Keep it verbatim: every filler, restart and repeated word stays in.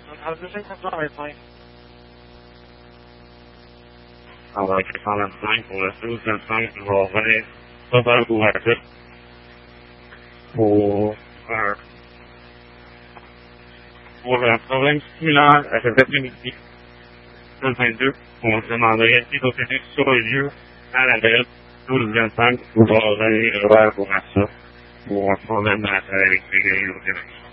I was listening to Sorry Play. Avec cent vingt-cinq pour le sous vingt-cinq, je vais revenir sur un couverture pour, euh, pour un problème similaire à cet après-midi deux vingt-deux. On se demanderait si vous êtes sur le lieu à l'adresse douze vingt-cinq pour revenir vers pour ça pour un problème à la électrique et au Québec.